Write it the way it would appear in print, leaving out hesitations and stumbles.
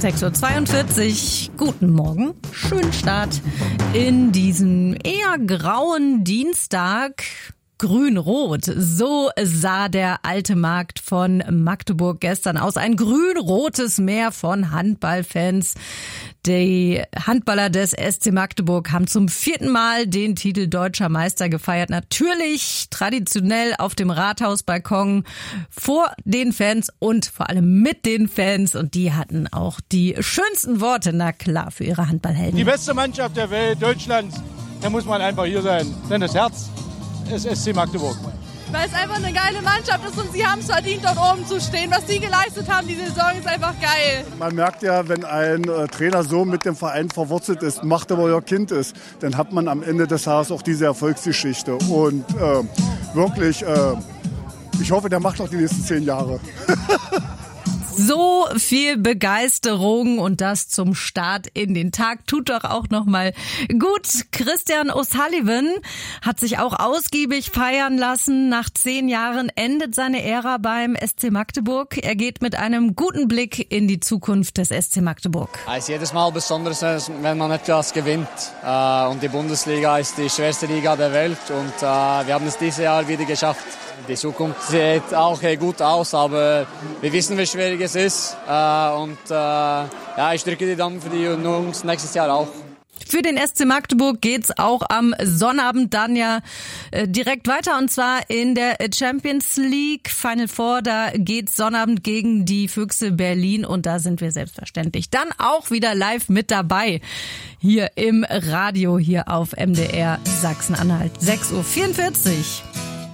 6:42 Uhr. Guten Morgen, schönen Start in diesen eher grauen Dienstag. Grün-Rot, so sah der alte Markt von Magdeburg gestern aus. Ein grün-rotes Meer von Handballfans. Die Handballer des SC Magdeburg haben zum 4. Mal den Titel Deutscher Meister gefeiert. Natürlich traditionell auf dem Rathausbalkon vor den Fans und vor allem mit den Fans. Und die hatten auch die schönsten Worte, na klar, für ihre Handballhelden. Die beste Mannschaft der Welt, Deutschlands, da muss man einfach hier sein. Denn das Herz ist SC Magdeburg. Weil es einfach eine geile Mannschaft ist und sie haben es verdient, dort oben zu stehen. Was sie geleistet haben, die Saison ist einfach geil. Man merkt ja, wenn ein Trainer so mit dem Verein verwurzelt ist, Magdeburger Kind ist, dann hat man am Ende des Tages auch diese Erfolgsgeschichte. Und wirklich, ich hoffe, der macht noch die nächsten 10 Jahre. So viel Begeisterung und das zum Start in den Tag tut doch auch noch mal gut. Christian O'Sullivan hat sich auch ausgiebig feiern lassen. Nach 10 Jahren endet seine Ära beim SC Magdeburg. Er geht mit einem guten Blick in die Zukunft des SC Magdeburg. Es ist jedes Mal besonders, wenn man etwas gewinnt. Und die Bundesliga ist die schwerste Liga der Welt und wir haben es dieses Jahr wieder geschafft. Die Zukunft sieht auch gut aus, aber wir wissen, wie schwierig es ist. Ich drücke die Daumen für die Jungs nächstes Jahr auch. Für den SC Magdeburg geht's auch am Sonnabend dann ja direkt weiter, und zwar in der Champions League Final Four. Da geht's Sonnabend gegen die Füchse Berlin und da sind wir selbstverständlich dann auch wieder live mit dabei. Hier im Radio, hier auf MDR Sachsen-Anhalt. 6:44 Uhr.